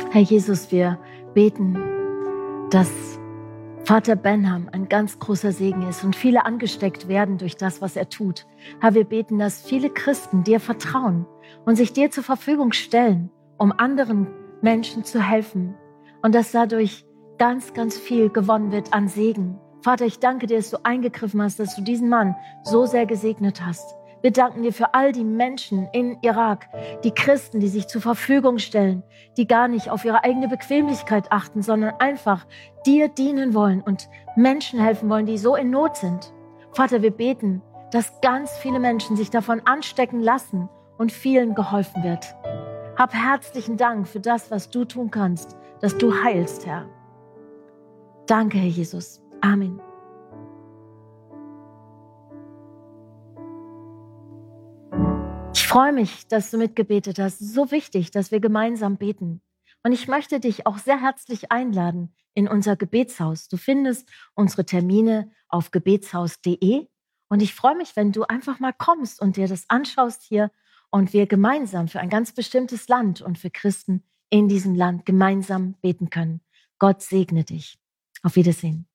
Herr Jesus, wir beten, dass Vater Benham ein ganz großer Segen ist und viele angesteckt werden durch das, was er tut. Herr, wir beten, dass viele Christen dir vertrauen und sich dir zur Verfügung stellen, um anderen Menschen zu helfen und dass dadurch ganz, ganz viel gewonnen wird an Segen. Vater, ich danke dir, dass du eingegriffen hast, dass du diesen Mann so sehr gesegnet hast. Wir danken dir für all die Menschen in Irak, die Christen, die sich zur Verfügung stellen, die gar nicht auf ihre eigene Bequemlichkeit achten, sondern einfach dir dienen wollen und Menschen helfen wollen, die so in Not sind. Vater, wir beten, dass ganz viele Menschen sich davon anstecken lassen und vielen geholfen wird. Hab herzlichen Dank für das, was du tun kannst, dass du heilst, Herr. Danke, Herr Jesus. Amen. Ich freue mich, dass du mitgebetet hast. Es ist so wichtig, dass wir gemeinsam beten. Und ich möchte dich auch sehr herzlich einladen in unser Gebetshaus. Du findest unsere Termine auf gebetshaus.de. Und ich freue mich, wenn du einfach mal kommst und dir das anschaust hier und wir gemeinsam für ein ganz bestimmtes Land und für Christen in diesem Land gemeinsam beten können. Gott segne dich. Auf Wiedersehen.